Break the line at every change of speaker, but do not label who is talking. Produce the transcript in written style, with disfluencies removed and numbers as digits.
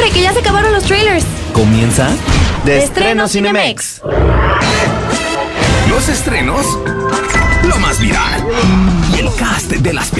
¡Corre, que ya se acabaron los trailers!
Comienza
De Estreno Cinemex.
Los estrenos, lo más viral y el cast de las películas